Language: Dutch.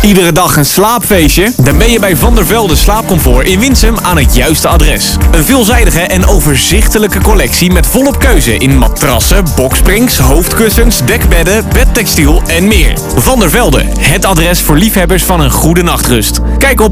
Iedere dag een slaapfeestje? Dan ben je bij Van der Velde Slaapcomfort in Winsum aan het juiste adres. Een veelzijdige en overzichtelijke collectie met volop keuze in matrassen, boksprings, hoofdkussens, dekbedden, bedtextiel en meer. Van der Velde, het adres voor liefhebbers van een goede nachtrust. Kijk op